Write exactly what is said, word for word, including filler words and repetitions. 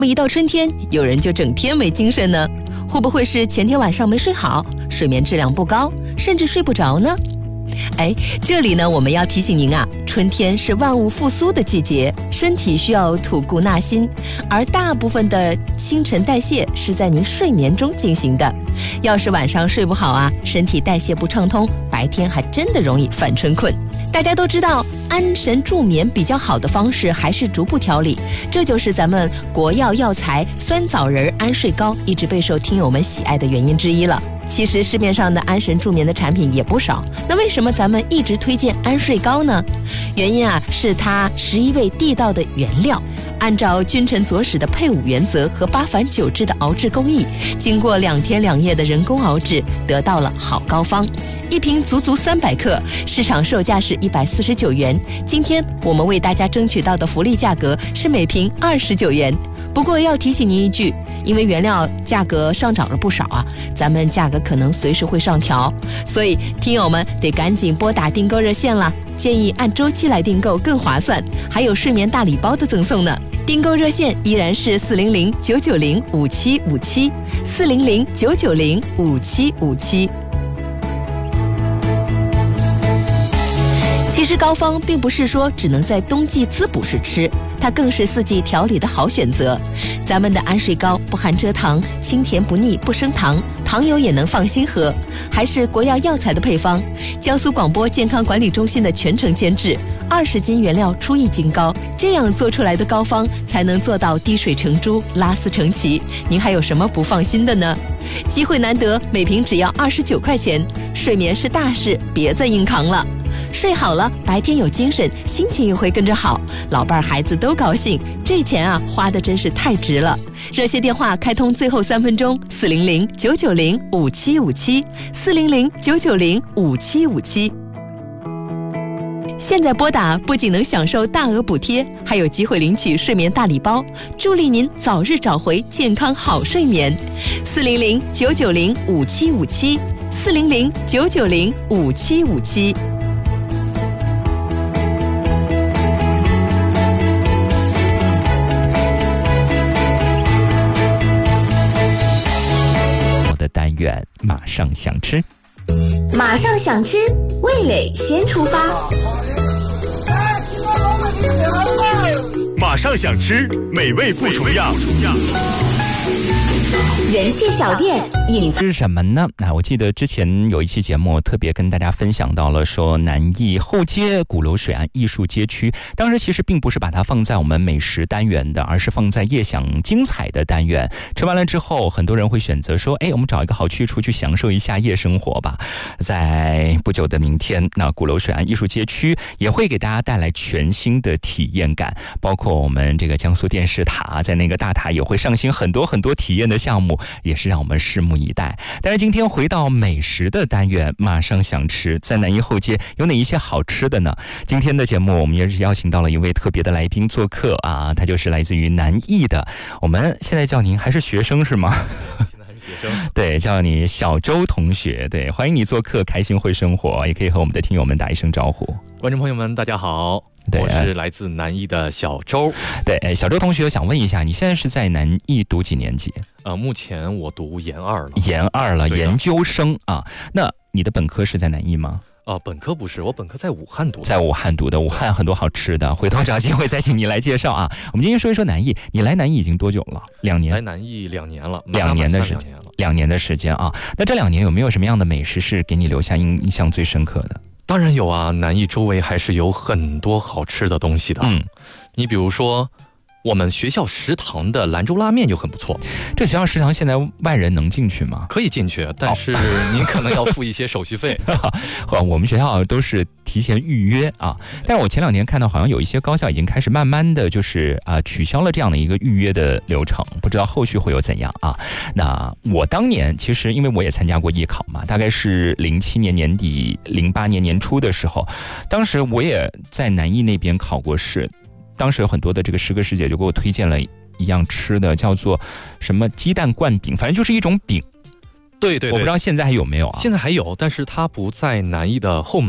一到春天，有人就整天没精神呢，会不会是前天晚上没睡好，睡眠质量不高，甚至睡不着呢？哎，这里呢，我们要提醒您啊，春天是万物复苏的季节，身体需要吐故纳新，而大部分的新陈代谢是在您睡眠中进行的。要是晚上睡不好啊，身体代谢不畅通，白天还真的容易犯春困。大家都知道，安神助眠比较好的方式还是逐步调理，这就是咱们国药药材酸枣仁安睡膏一直备受听友们喜爱的原因之一了。其实市面上的安神助眠的产品也不少，那为什么咱们一直推荐安睡膏呢？原因啊，是它十一味地道的原料，按照君臣佐使的配伍原则和八返九制的熬制工艺，经过两天两夜的人工熬制，得到了好膏方。一瓶足足三百克，市场售价是一百四十九元。今天我们为大家争取到的福利价格是每瓶二十九元。不过要提醒您一句，因为原料价格上涨了不少啊，咱们价格可能随时会上调，所以听友们得赶紧拨打订购热线了。建议按周期来订购更划算，还有睡眠大礼包的赠送呢。订购热线依然是四零零九九零五七五七，四零零九九零五七五七。其实膏方并不是说只能在冬季滋补时吃，它更是四季调理的好选择。咱们的安睡膏不含蔗糖，清甜不腻，不升糖，糖友也能放心喝，还是国药药材的配方，江苏广播健康管理中心的全程监制，二十斤原料出一斤膏，这样做出来的膏方才能做到滴水成珠，拉丝成奇。您还有什么不放心的呢？机会难得，每瓶只要二十九块钱，睡眠是大事，别再硬扛了。睡好了，白天有精神，心情也会跟着好，老伴儿孩子都高兴，这钱啊花的真是太值了。热线电话开通最后三分钟，四零零九九零五七五七，四零零九九零五七五七。现在拨打不仅能享受大额补贴，还有机会领取睡眠大礼包，助力您早日找回健康好睡眠。四零零九九零五七五七，四零零九九零五七五七。 单元马上想吃， 马上想吃，味蕾先出发。 马上想吃，美味不重样。 人气小店隐藏是什么呢？啊，我记得之前有一期节目特别跟大家分享到了，说南艺后街鼓楼水岸艺术街区，当时其实并不是把它放在我们美食单元的，而是放在夜享精彩的单元。吃完了之后，很多人会选择说，哎，我们找一个好去处去享受一下夜生活吧。在不久的明天，那鼓楼水岸艺术街区也会给大家带来全新的体验感，包括我们这个江苏电视塔，在那个大塔也会上新很多很多体验的项目，也是让我们拭目以待。但是今天回到美食的单元，马上想吃，在南艺后街有哪一些好吃的呢？今天的节目我们也是邀请到了一位特别的来宾做客啊，他就是来自于南艺的，我们现在叫您还是学生是吗？ 现在还是学生， 对，叫你小周同学。对，欢迎你做客开心会生活，也可以和我们的听友们打一声招呼。 观众朋友们大家好，我是来自南艺的小周。 对，小周同学，想问一下，你现在是在南艺读几年级？ 呃，目前我读研二了。 研二了，研究生啊。那你的本科是在南艺吗？ 呃，本科不是，我本科在武汉读的。 在武汉读的，武汉很多好吃的，回头找机会再请你来介绍啊。我们今天说一说南艺，你来南艺已经多久了？两年。 来南艺两年了， 两年的时间了，两年的时间啊。那这两年有没有什么样的美食是给你留下印印象最深刻的？ 当然有啊，南艺周围还是有很多好吃的东西的。嗯，你比如说我们学校食堂的兰州拉面就很不错。 这学校食堂现在外人能进去吗？ 可以进去，但是您可能要付一些手续费。 我们学校都是提前预约啊，但是我前两年看到好像有一些高校已经开始慢慢的就是啊、呃、取消了这样的一个预约的流程，不知道后续会有怎样啊。那我当年其实因为我也参加过艺考嘛，大概是零七年年底零八年年初的时候，当时我也在南艺那边考过试，当时有很多的这个师哥师姐就给我推荐了一样吃的，叫做什么鸡蛋灌饼，反正就是一种饼。 对对对， 我不知道现在还有没有啊？ 现在还有，但是它不在南艺的后门。